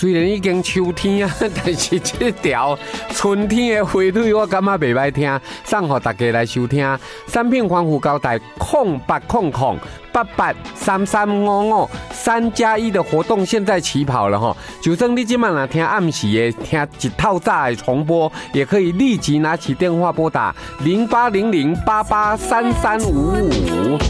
虽然已经秋天啊，但是这条春天的花蕊我感觉袂歹听，送互大家来收听。产品防腐胶带0800883355，3+1的活动现在起跑了哈！就算你今晚来听暗时的，听一套早的重播，也可以立即拿起电话拨打0800883355。